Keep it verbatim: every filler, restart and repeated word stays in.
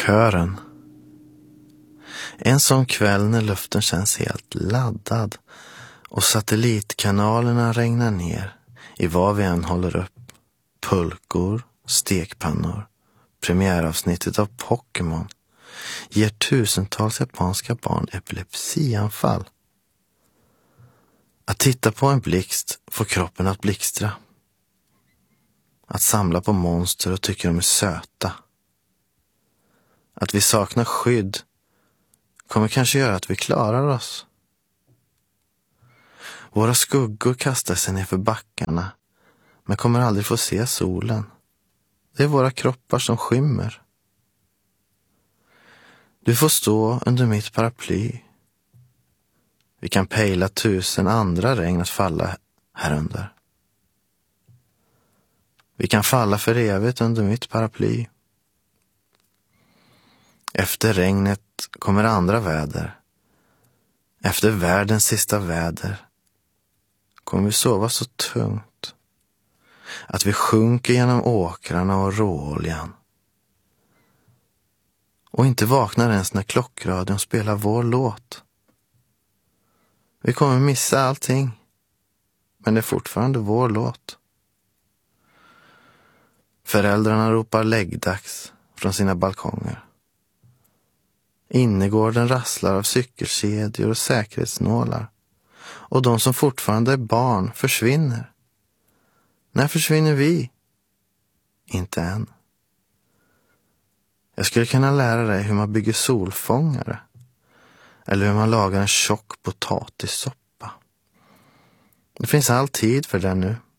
Kören. En sån kväll när luften känns helt laddad och satellitkanalerna regnar ner i vad vi än håller upp. Pulkor, stekpannor, premiäravsnittet av Pokémon ger tusentals japanska barn epilepsianfall. Att titta på en blixt får kroppen att blixtra. Att samla på monster och tycka de är söta. Att vi saknar skydd kommer kanske göra att vi klarar oss. Våra skuggor kastar sig ner för backarna men kommer aldrig få se solen. Det är våra kroppar som skymmer. Du får stå under mitt paraply. Vi kan pejla tusen andra regn att falla här under. Vi kan falla för evigt under mitt paraply. Efter regnet kommer andra väder. Efter världens sista väder kommer vi sova så tungt att vi sjunker genom åkrarna och råoljan. Och inte vaknar ens när klockradion spelar vår låt. Vi kommer missa allting, men det är fortfarande vår låt. Föräldrarna ropar läggdags från sina balkonger. Innergården rasslar av cykelkedjor och säkerhetsnålar. Och de som fortfarande är barn försvinner. När försvinner vi? Inte än. Jag skulle kunna lära dig hur man bygger solfångare. Eller hur man lagar en tjock potatissoppa. Det finns all tid för det nu.